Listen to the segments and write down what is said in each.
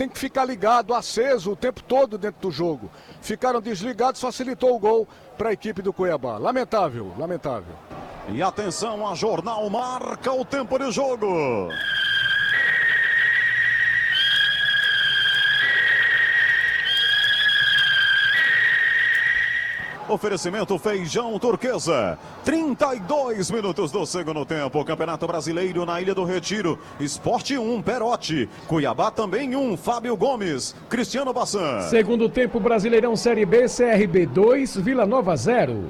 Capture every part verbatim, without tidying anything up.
tem que ficar ligado, aceso o tempo todo dentro do jogo. Ficaram desligados, facilitou o gol para a equipe do Cuiabá. Lamentável, lamentável. E atenção, a Jornal marca o tempo de jogo. Oferecimento Feijão Turquesa. trinta e dois minutos do segundo tempo. Campeonato Brasileiro na Ilha do Retiro. Sport um, Perotti. Cuiabá também um, Fábio Gomes. Cristiano Bassan. Segundo tempo, Brasileirão Série B, C R B dois, Vila Nova zero.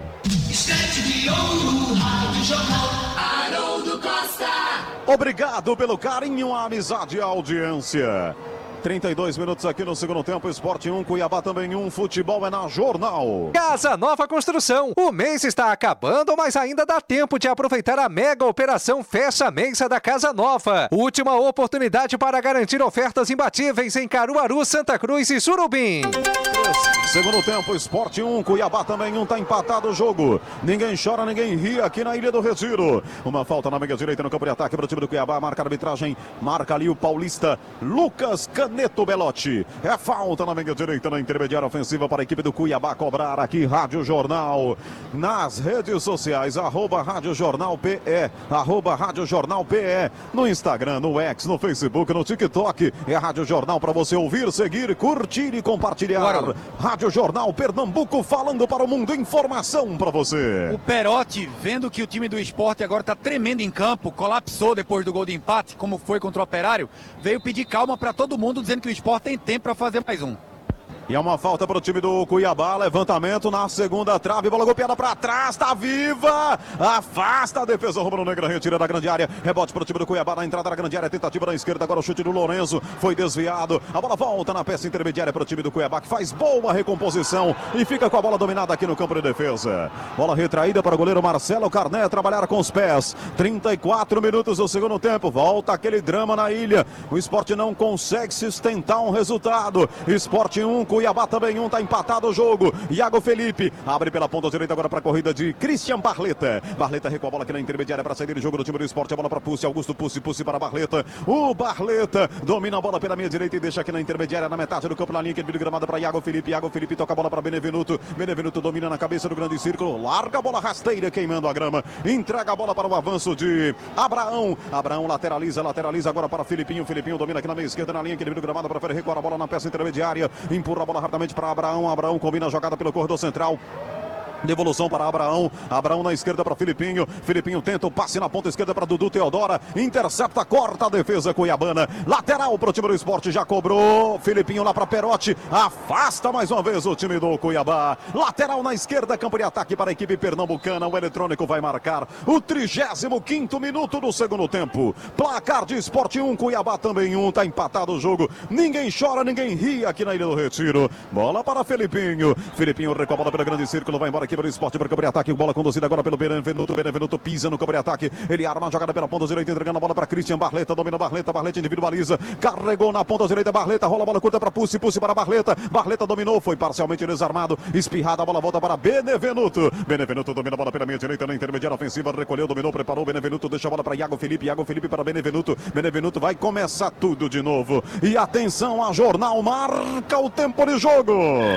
Obrigado pelo carinho, a amizade e a audiência. trinta e dois minutos aqui no segundo tempo, Sport um, Cuiabá também um, futebol é na Jornal. Casa Nova Construção, o mês está acabando, mas ainda dá tempo de aproveitar a mega operação Fecha Mensa da Casa Nova. Última oportunidade para garantir ofertas imbatíveis em Caruaru, Santa Cruz e Surubim. Segundo tempo, Sport um, Cuiabá também um, tá empatado o jogo. Ninguém chora, ninguém ri aqui na Ilha do Retiro. Uma falta na meia direita no campo de ataque para o time do Cuiabá, marca a arbitragem, marca ali o paulista Lucas Caneto Belotti. É falta na meia direita, na intermediária ofensiva para a equipe do Cuiabá cobrar aqui. Rádio Jornal nas redes sociais, arroba Rádio Jornal P E, arroba Rádio Jornal P E, no Instagram, no X, no Facebook, no TikTok. É a Rádio Jornal para você ouvir, seguir, curtir e compartilhar. Bora. Rádio Jornal Pernambuco falando para o mundo, informação para você. O Perotti, vendo que o time do Sport agora está tremendo em campo, colapsou depois do gol de empate, como foi contra o Operário, veio pedir calma para todo mundo, dizendo que o Sport tem tempo para fazer mais um. E é uma falta para o time do Cuiabá, levantamento na segunda trave, bola golpeada para trás, tá viva, afasta a defesa rubro-negra, retira da grande área, rebote para o time do Cuiabá na entrada da grande área, tentativa da esquerda, agora o chute do Lourenço, foi desviado, a bola volta na peça intermediária para o time do Cuiabá, que faz boa recomposição e fica com a bola dominada aqui no campo de defesa. Bola retraída para o goleiro Marcelo Carné trabalhar com os pés. trinta e quatro minutos do segundo tempo, volta aquele drama na ilha, o Sport não consegue sustentar um resultado. Sport um, Cuiabá também um, tá empatado o jogo. Iago Felipe abre pela ponta direita agora para a corrida de Christian Barleta. Barleta recua a bola aqui na intermediária para sair de jogo do time do Sport. A bola para Pussi, Augusto Pussi, Pussi para Barleta. O Barleta domina a bola pela meia direita e deixa aqui na intermediária, na metade do campo, na linha que ele gramada para Iago Felipe. Iago Felipe toca a bola para Benevenuto. Benevenuto domina na cabeça do grande círculo, larga a bola rasteira, queimando a grama. Entrega a bola para o avanço de Abraão. Abraão lateraliza, lateraliza agora para Filipinho. Filipinho domina aqui na meia esquerda, na linha que ele gramada, prefere recuar a bola na peça intermediária. Empurra a bola rapidamente para Abraão, Abraão combina a jogada pelo corredor central. Devolução para Abraão, Abraão na esquerda para Filipinho, Filipinho tenta o passe na ponta esquerda para Dudu Teodora, intercepta, corta a defesa cuiabana, lateral para o time do Sport, já cobrou, Filipinho lá para Perotti, afasta mais uma vez o time do Cuiabá, lateral na esquerda, campo de ataque para a equipe pernambucana, o eletrônico vai marcar o trigésimo quinto minuto do segundo tempo, placar de Sport um, Cuiabá também um, tá empatado o jogo, ninguém chora, ninguém ri aqui na Ilha do Retiro, bola para Filipinho, Filipinho recua a bola pelo grande círculo, vai embora aqui para o Sport, para o campo de ataque, bola conduzida agora pelo Benevenuto, Benevenuto pisa no campo de ataque, ele arma a jogada pela ponta direita, entregando a bola para Christian Barleta, domina Barleta, Barleta individualiza, carregou na ponta direita, Barleta, rola a bola curta para Pussi, Pussi para Barleta, Barleta dominou, foi parcialmente desarmado, espirrada, a bola volta para Benevenuto, Benevenuto domina a bola pela meia direita, na intermediária ofensiva, recolheu, dominou, preparou, Benevenuto deixa a bola para Iago Felipe, Iago Felipe para Benevenuto, Benevenuto vai começar tudo de novo, e atenção, a Jornal marca o tempo de jogo.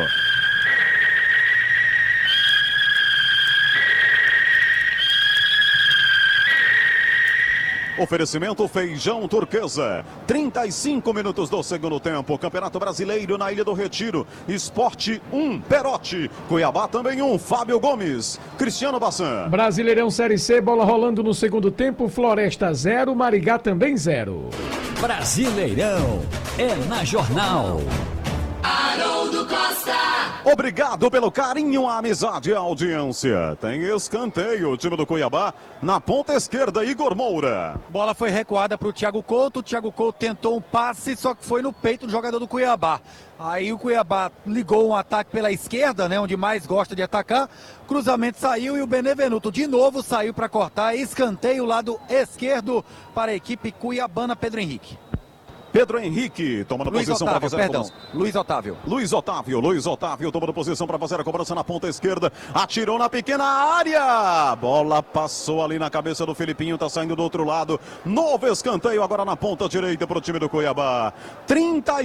Oferecimento Feijão Turquesa. trinta e cinco minutos do segundo tempo. Campeonato Brasileiro na Ilha do Retiro. Sport um, Perotti. Cuiabá também um, Fábio Gomes. Cristiano Bassan. Brasileirão Série C, bola rolando no segundo tempo. Floresta zero, Marigá também zero. Brasileirão é na Jornal. Haroldo Costa. Obrigado pelo carinho, a amizade e a audiência. Tem escanteio, o time do Cuiabá na ponta esquerda, Igor Moura. Bola foi recuada para o Thiago Couto. O Thiago Couto tentou um passe, só que foi no peito do jogador do Cuiabá. Aí o Cuiabá ligou um ataque pela esquerda, né, onde mais gosta de atacar. Cruzamento saiu e o Benevenuto de novo saiu para cortar. Escanteio lado esquerdo para a equipe cuiabana, Pedro Henrique. Pedro Henrique tomando Luiz posição Otávio, para fazer perdão, a cobrança. Luiz Otávio. Luiz Otávio, Luiz Otávio tomando posição para fazer a cobrança na ponta esquerda. Atirou na pequena área. Bola passou ali na cabeça do Filipinho, tá saindo do outro lado. Novo escanteio agora na ponta direita para o time do Cuiabá. trinta